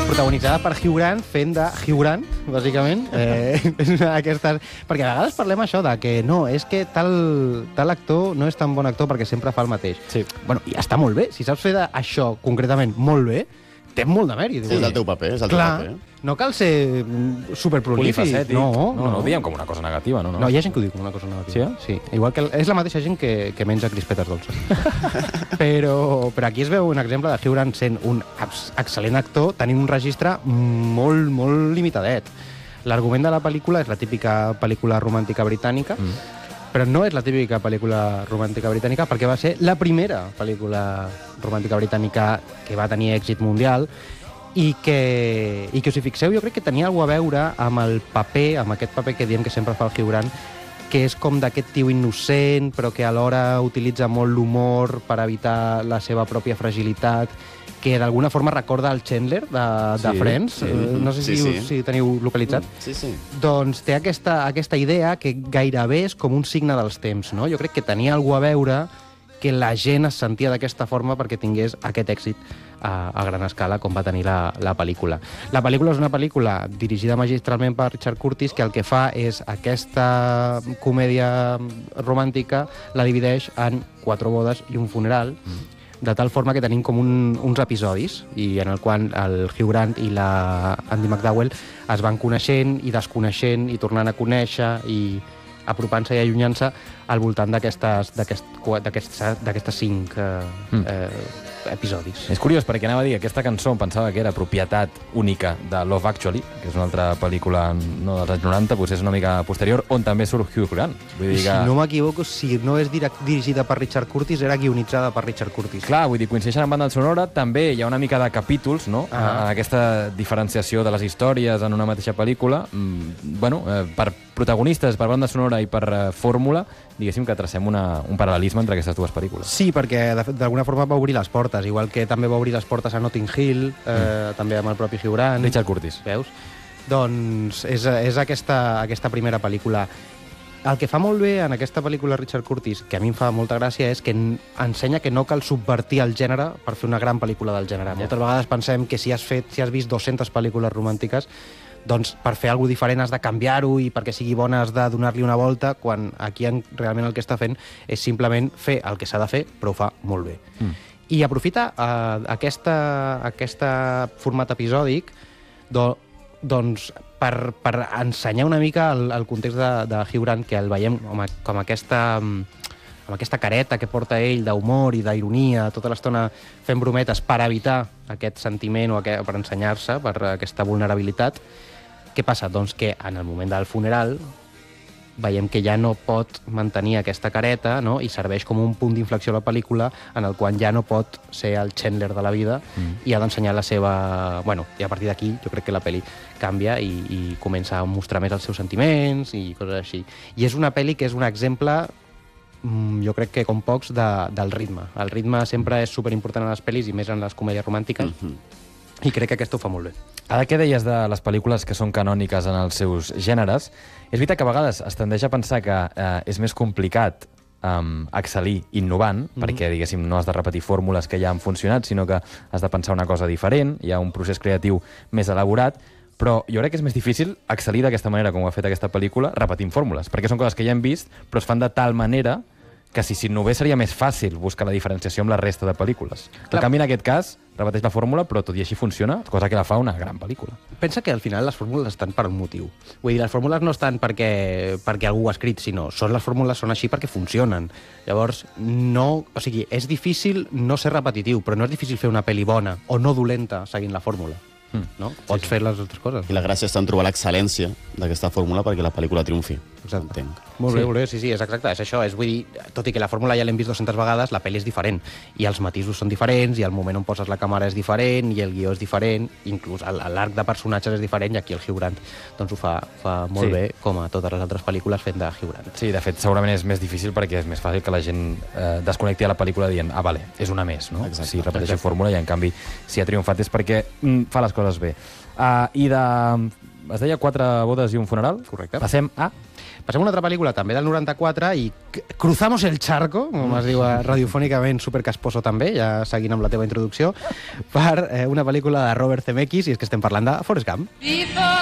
protagonitzada per Hugh Grant, fent de Hugh Grant, bàsicament. És una d'aquestes... Perquè a vegades parlem això de que no, és que tal actor no és tan bon actor perquè sempre fa el mateix. Sí. Bueno, i està molt bé. Si saps fer això concretament molt bé, té molt de mèrit. Sí, és el teu paper, és el teu paper. No cal ser superprolífic. Polifacètic. No ho diem com una cosa negativa, no? No, hi ha gent que ho diu com una cosa negativa. Sí? Sí. Igual que és la mateixa gent que menja crispetes dolces. però aquí es veu un exemple de Hugh Grant sent un excel·lent actor, tenint un registre molt, molt limitadet. L'argument de la pel·lícula és la típica pel·lícula romàntica britànica, però no és la típica pel·lícula romàntica britànica perquè va ser la primera pel·lícula romàntica britànica que va tenir èxit mundial i que us hi fixeu, jo crec que tenia alguna a veure amb el paper, amb aquest paper que diem que sempre fa el Hugh Grant, que és com d'aquest tio innocent, però que alhora utilitza molt l'humor per evitar la seva pròpia fragilitat, que d'alguna forma recorda el Chandler de Friends. No sé si teniu localitzat. Sí. Doncs té aquesta idea que gairebé és com un signe dels temps, no? Jo crec que tenia alguna a veure que la gent es sentia d'aquesta forma perquè tingués aquest èxit a gran escala com va tenir la pel·lícula. La pel·lícula és una pel·lícula dirigida magistralment per Richard Curtis que el que fa és aquesta comèdia romàntica la divideix en 4 bodes i un funeral, de tal forma que tenim com uns episodis i en el qual el Hugh Grant i la Andy McDowell es van coneixent i desconeixent i tornant a conèixer i apropant-se i allunyant-se al voltant d'aquestes 5 episodis. És curiós, perquè anava a dir que aquesta cançó em pensava que era propietat única de Love Actually, que és una altra pel·lícula no dels anys 90, potser és una mica posterior, on també surt Hugh Grant. Vull dir que... Si no m'equivoco, si no és dirigida per Richard Curtis, era guionitzada per Richard Curtis. Clar, vull dir, coincideixen en banda sonora, també hi ha una mica de capítols, no? Aquesta diferenciació de les històries en una mateixa pel·lícula. Per protagonistes, per banda sonora i per fórmula, diguéssim que tracem un paral·lelisme entre aquestes dues pel·lícules. Sí, perquè d'alguna forma va obrir les portes, igual que també va obrir les portes a Notting Hill, també amb el propi Hugh Grant. Richard Curtis. Veus? Doncs és aquesta primera pel·lícula. El que fa molt bé en aquesta pel·lícula Richard Curtis, que a mi em fa molta gràcia, és que ensenya que no cal subvertir el gènere per fer una gran pel·lícula del gènere. Moltes vegades pensem que si has vist 200 pel·lícules romàntiques, doncs per fer alguna diferent has de canviar-ho i perquè sigui bona has de donar-li una volta, quan aquí realment el que està fent és simplement fer el que s'ha de fer, però ho fa molt bé. I aprofita aquest format episòdic doncs per ensenyar una mica el context de Hugh Grant, que el veiem com aquesta careta que porta ell d'humor i d'ironia tota l'estona fent brometes per evitar aquest sentiment o per ensenyar-se, per aquesta vulnerabilitat. Què passa? Doncs que en el moment del funeral veiem que ja no pot mantenir aquesta careta, no? I serveix com un punt d'inflexió a la pel·lícula en el qual ja no pot ser el Chandler de la vida i ha d'ensenyar la seva... I a partir d'aquí jo crec que la pel·li canvia i comença a mostrar més els seus sentiments i coses així. I és una pel·li que és un exemple, jo crec que com pocs, del ritme. El ritme sempre és superimportant en les pel·lis i més en les comèdies romàntiques. I crec que aquesta ho fa molt bé. Ara què deies de les pel·lícules que són canòniques en els seus gèneres? És veritat que a vegades es tendeix a pensar que és més complicat excel·lir innovant, perquè, diguéssim, no has de repetir fórmules que ja han funcionat, sinó que has de pensar una cosa diferent, hi ha un procés creatiu més elaborat, però jo crec que és més difícil excel·lir d'aquesta manera, com ho ha fet aquesta pel·lícula, repetint fórmules, perquè són coses que ja hem vist, però es fan de tal manera que si s'innovés seria més fàcil buscar la diferenciació amb la resta de pel·lícules. En canvi, en aquest cas, repeteix la fórmula, però tot i així funciona, cosa que la fa una gran pel·lícula. Pensa que al final les fórmules estan per un motiu. Vull dir, les fórmules no estan perquè algú ho ha escrit, sinó les fórmules són així perquè funcionen. Llavors, és difícil no ser repetitiu, però no és difícil fer una pel·li bona o no dolenta seguint la fórmula. No? Pots fer les altres coses. I la gràcia està en trobar l'excel·lència d'aquesta fórmula perquè la pel·lícula triomfi. Exacte. Molt bé, sí, és exacte, és això. Vull dir, tot i que la fórmula ja l'hem vist 200 vegades, la pel·li és diferent. I els matisos són diferents, i el moment on poses la càmera és diferent, i el guió és diferent, inclús l'arc de personatges és diferent, i aquí el Hugh Grant doncs ho fa molt bé, com a totes les altres pel·lícules fent de Hugh Grant. Sí, de fet, segurament és més difícil perquè és més fàcil que la gent desconnecti a la pel·lícula dient vale, és una més, no? Exacte. Si repeteixo fórmula, i en canvi, si ha triomfat és perquè fa les coses bé. I es deia 4 bodes i un funeral. Correcte. Passem a... Passem a una altra pel·lícula, també del 94, i cruzamos el charco, com es diu radiofònicament, supercasposo també, ja seguint amb la teva introducció, per una pel·lícula de Robert Zemeckis, i és que estem parlant de Forrest Gump.